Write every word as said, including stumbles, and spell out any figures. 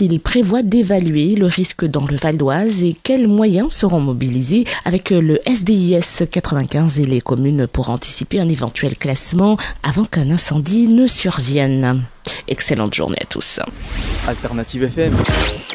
il prévoit d'évaluer le risque dans le Val d'Oise et quels moyens seront mobilisés avec le S D I S quatre-vingt-quinze et les communes pour anticiper un éventuel classement avant qu'un incendie ne survienne. Excellente journée à tous. Alternative F M.